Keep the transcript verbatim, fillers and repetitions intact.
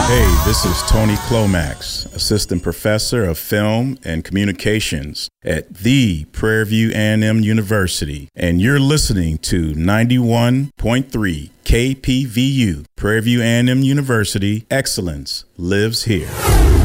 Hey, this is Tony Clomax, Assistant Professor of Film and Communications at the Prairie View A and M University, and you're listening to ninety-one point three K P V U, Prairie View A and M University. Excellence lives here.